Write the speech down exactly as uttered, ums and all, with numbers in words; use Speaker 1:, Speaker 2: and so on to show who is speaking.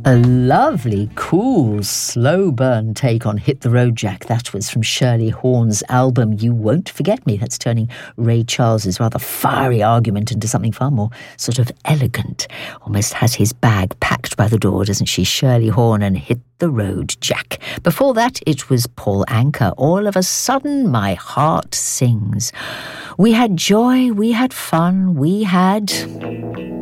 Speaker 1: A lovely, cool, slow burn take on Hit the Road Jack. That was from Shirley Horn's album You Won't Forget Me. That's turning Ray Charles's rather fiery argument into something far more sort of elegant. Almost has his bag packed by the door, doesn't she? Shirley Horn and Hit the Road Jack. Before that, it was Paul Anka. All of a Sudden My Heart Sings. We had joy, we had fun, we had